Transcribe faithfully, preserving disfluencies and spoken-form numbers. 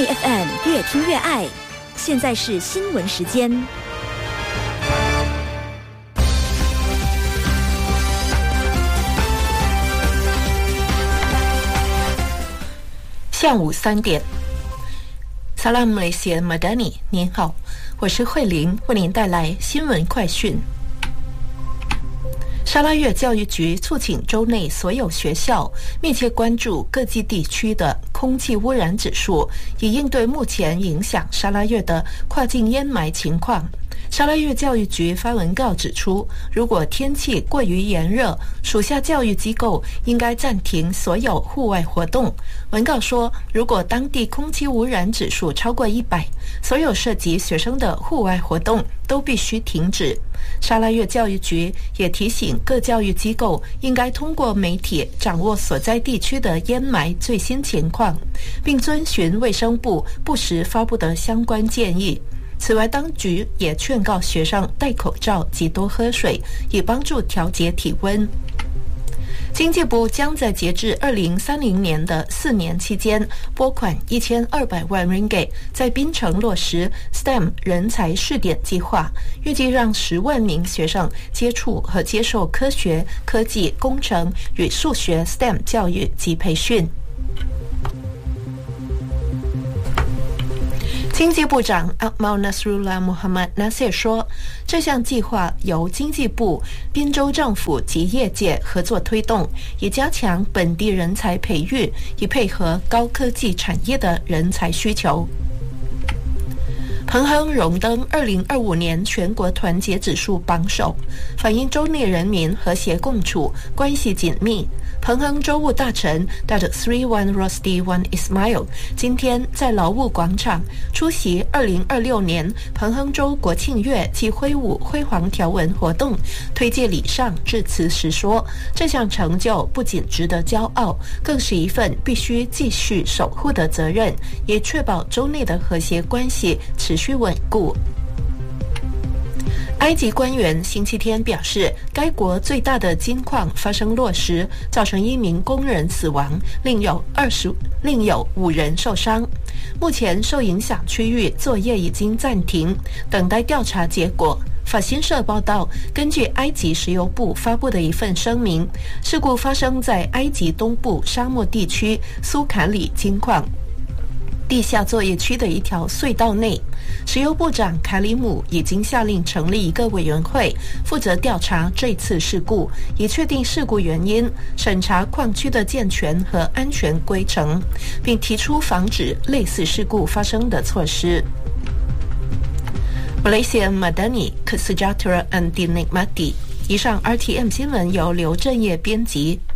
My F M 越听越爱，现在是新闻时间。 下午三点 Salam Malaysia Madani， 您好，我是慧玲，为您带来新闻快讯。沙拉越教育局促请州内所有学校密切关注各级地区的空气污染指数，以应对目前影响沙拉越的跨境烟霾情况。沙拉越教育局发文告指出，如果天气过于炎热，属下教育机构应该暂停所有户外活动。文告说，如果当地空气污染指数超过一百，所有涉及学生的户外活动都必须停止。沙拉越教育局也提醒各教育机构应该通过媒体掌握所在地区的烟霾最新情况，并遵循卫生部不时发布的相关建议。此外，当局也劝告学生戴口罩及多喝水，以帮助调节体温。经济部将在截至二零三零年的四年期间拨款一千二百万 ringgit， 在槟城落实 S T E M 人才试点计划，预计让十万名学生接触和接受科学、科技、工程与数学 S T E M 教育及培训。经济部长 Akmal Nasrullah Muhammad Nasir 说，这项计划由经济部、滨州政府及业界合作推动，以加强本地人才培育，以配合高科技产业的人才需求。彭亨荣登二零二五年全国团结指数榜首，反映州内人民和谐共处，关系紧密。彭亨州务大臣 Datuk Sri Wan Rosdi Wan Ismail 今天在劳务广场出席二零二六年彭亨州国庆月暨挥舞辉煌条纹活动，推介礼上致辞时说，这项成就不仅值得骄傲，更是一份必须继续守护的责任，也确保州内的和谐关系持续稳固。埃及官员星期天表示，该国最大的金矿发生落石，造成一名工人死亡，另有二十另有五人受伤。目前受影响区域作业已经暂停，等待调查结果。法新社报道，根据埃及石油部发布的一份声明，事故发生在埃及东部沙漠地区苏坎里金矿地下作业区的一条隧道内。石油部长卡里姆已经下令成立一个委员会，负责调查这次事故，以确定事故原因，审查矿区的健全和安全规程，并提出防止类似事故发生的措施。Malaysia Madani Kesejahteraan Dinikmati。以上 R T M 新闻由刘振业编辑。